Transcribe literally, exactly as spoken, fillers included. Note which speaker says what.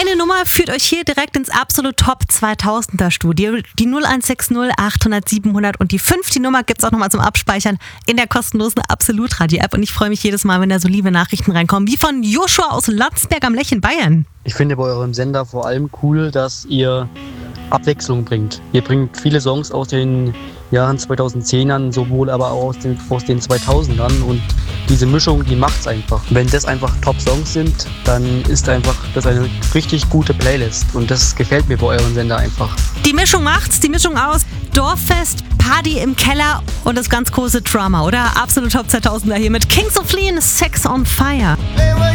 Speaker 1: Eine Nummer führt euch hier direkt ins absolut Top zweitausender Studio. Die null eins sechs null achthundert siebenhundert und die fünf. Die Nummer gibt's auch nochmal zum Abspeichern in der kostenlosen Absolut-Radio-App. Und ich freue mich jedes Mal, wenn da so liebe Nachrichten reinkommen, wie von Joshua aus Landsberg am Lech in Bayern.
Speaker 2: Ich finde bei eurem Sender vor allem cool, dass ihr Abwechslung bringt. Ihr bringt viele Songs aus den Jahren zweitausendzehnern, sowohl aber auch aus den, aus den zweitausendern, und diese Mischung, die macht's einfach. Wenn das einfach Top-Songs sind, dann ist einfach das eine richtig gute Playlist, und das gefällt mir bei eurem Sender einfach.
Speaker 1: Die Mischung macht's, die Mischung aus Dorffest, Party im Keller und das ganz große Drama, oder? Absolut Top zweitausender hier mit Kings of Leon, Sex on Fire.